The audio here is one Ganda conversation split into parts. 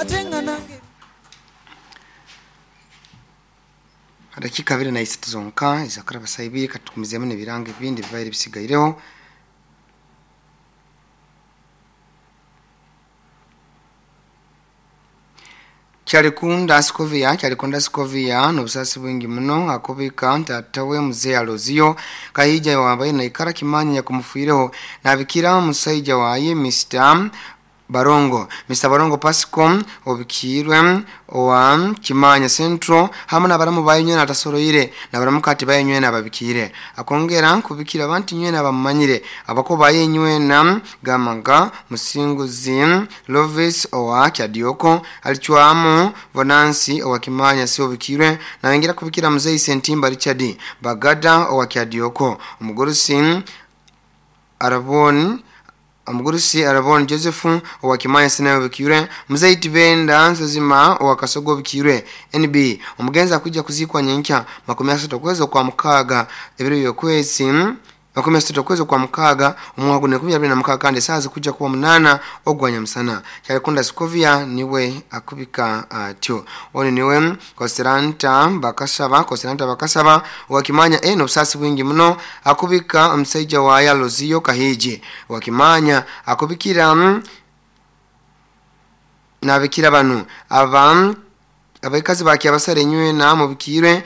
atenga nange dakika 2 zonka izakora basayibi katukumizemo n'ebiranga ibindi bibaye bisigayireho Charikunda Scovia n'obusasi bwingi muno akubika ntatawe muzee Alozio kahija wambaye na ikara kimanya yakumufireho nabikira musayija waye Mr Barongo Pascom obikirwe owa Kimanya Central hamwe n'abaramu bayinyo natasoroyire n'abaramu kati bayinyo n'ababikire akongera kubikira abantu nyo n'abamanyire abako bayinyo na gamanga musinguzi Lovis owa Kyadioko alichwamu Vonansi owa Kimanya si obikirwe nawengira kubikira muzei Sentimba Richard Bagada owa Kyadioko umugurusi Arabon Joseph owa Kimanya Sina obikirwe muzaiti benda nzozima owa Kasogo obikirwe NB omugenza kujja kuzikwa nyenkya 30 kwezo kwa mukaga ebiro yokwezi 30 kwezo kwa mukaga omwagu ne 2026 kandi saazi kujja kuwa 8 ogwanya msana Charikunda Scovia niwe akubika atyo oni niwe Kosteranta bakasaba owa Kimanya eno busasi bwingi muno akubika omusaija wa Alozio kahije owa Kimanya akubikira nabikira banu abakazi bakiyabasare nywe na mubikire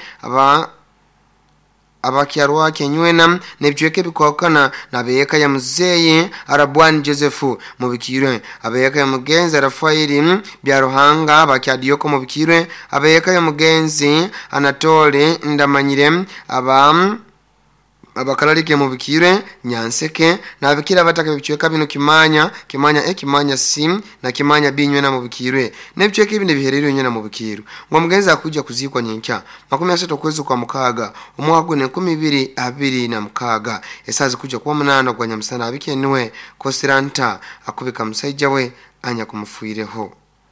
abakyarwa kenywena nebyeke bikokana nabeyeka ya muzeyi Arabwan Joseph mubikire abeyeka ya mugenzi Rafaeli byaruhanga abakyadiyoko mubikire abeyeka ya mugenzi Anatole ndamanyire abakaralike mubikire Nyanseke nabikira bataka bicyeka bino Kimanya sim na Kimanya binywena mubikire nebyeke ibindi biherero nyena mubikire ngo mugenzi akujja kuzikwa nyenkya 30 kwezo kwa mukaga omwagu ne 2026 esazi kujja kuwa 8 kwa nyamsana abikeniwe Kosteranta akubika musajja we anya kumufuireho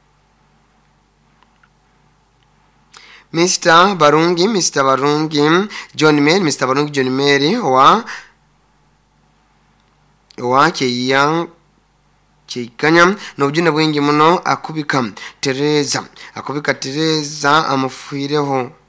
Mr. Barungi John Mary wa Chikanya n'obujune bwingi muno akubika Teresa amufuireho